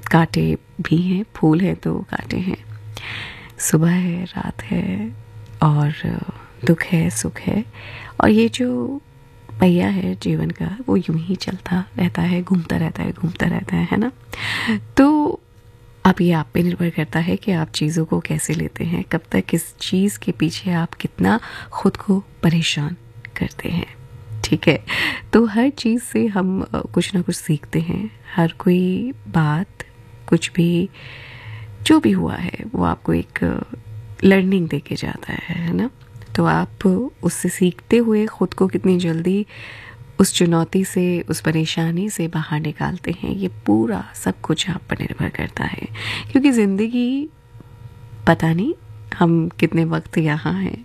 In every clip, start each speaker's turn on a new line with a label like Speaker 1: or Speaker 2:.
Speaker 1: कांटे भी हैं, फूल हैं तो कांटे हैं, सुबह है, रात है, और दुख है, सुख है, और ये जो पहिया है जीवन का वो यूं ही चलता रहता है, घूमता रहता है, घूमता रहता है ना। तो अब ये आप पे निर्भर करता है कि आप चीज़ों को कैसे लेते हैं, कब तक किस चीज़ के पीछे आप कितना खुद को परेशान करते हैं। ठीक है, तो हर चीज़ से हम कुछ ना कुछ सीखते हैं। हर कोई बात, कुछ भी जो भी हुआ है वो आपको एक लर्निंग दे के जाता है ना। तो आप उससे सीखते हुए खुद को कितनी जल्दी उस चुनौती से, उस परेशानी से बाहर निकालते हैं, ये पूरा सब कुछ आप पर निर्भर करता है। क्योंकि ज़िंदगी, पता नहीं हम कितने वक्त यहाँ हैं,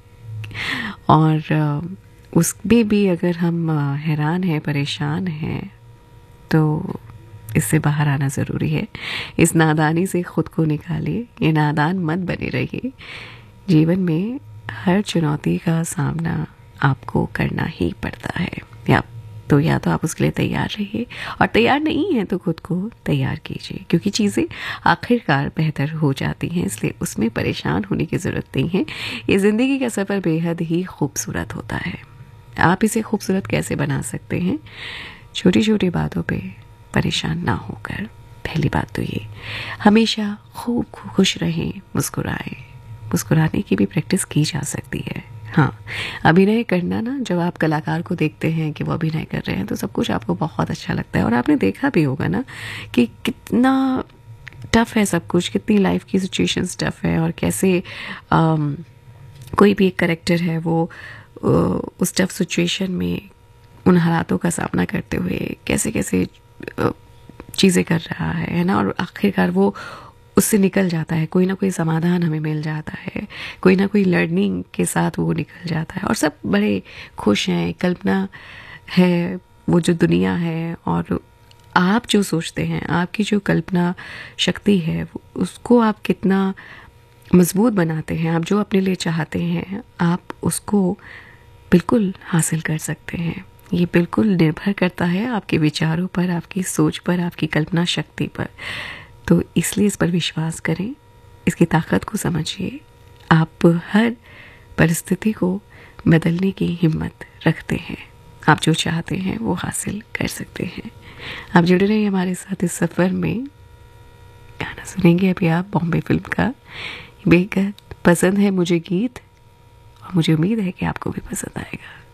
Speaker 1: और उसमें भी अगर हम हैरान हैं, परेशान हैं, तो इससे बाहर आना ज़रूरी है। इस नादानी से खुद को निकालिए, ये नादान मत बने रहिए। जीवन में हर चुनौती का सामना आपको करना ही पड़ता है, या तो आप उसके लिए तैयार रहिए, और तैयार नहीं है तो खुद को तैयार कीजिए, क्योंकि चीज़ें आखिरकार बेहतर हो जाती हैं, इसलिए उसमें परेशान होने की ज़रूरत नहीं है। ये ज़िंदगी का सफ़र बेहद ही खूबसूरत होता है। आप इसे खूबसूरत कैसे बना सकते हैं? छोटी छोटी बातों पे परेशान ना होकर। पहली बात तो ये, हमेशा खूब खुश रहें, मुस्कुराएं। मुस्कुराने की भी प्रैक्टिस की जा सकती है। हाँ, अभिनय करना ना, जब आप कलाकार को देखते हैं कि वो अभिनय कर रहे हैं तो सब कुछ आपको बहुत अच्छा लगता है, और आपने देखा भी होगा ना कि कितना टफ है सब कुछ, कितनी लाइफ की सिचुएशंस टफ है, और कैसे कोई भी एक कैरेक्टर है वो उस टफ सिचुएशन में उन हालातों का सामना करते हुए कैसे कैसे चीज़ें कर रहा है ना, और आखिरकार वो उससे निकल जाता है। कोई ना कोई समाधान हमें मिल जाता है, कोई ना कोई लर्निंग के साथ वो निकल जाता है, और सब बड़े खुश हैं। कल्पना है वो जो दुनिया है, और आप जो सोचते हैं, आपकी जो कल्पना शक्ति है, उसको आप कितना मजबूत बनाते हैं। आप जो अपने लिए चाहते हैं, आप उसको बिल्कुल हासिल कर सकते हैं। ये बिल्कुल निर्भर करता है आपके विचारों पर, आपकी सोच पर, आपकी कल्पना शक्ति पर। तो इसलिए इस पर विश्वास करें, इसकी ताकत को समझिए। आप हर परिस्थिति को बदलने की हिम्मत रखते हैं। आप जो चाहते हैं वो हासिल कर सकते हैं। आप जुड़े रहिए हमारे साथ इस सफ़र में। गाना सुनेंगे अभी आप बॉम्बे फिल्म का। बेहद पसंद है मुझे गीत, और मुझे उम्मीद है कि आपको भी पसंद आएगा।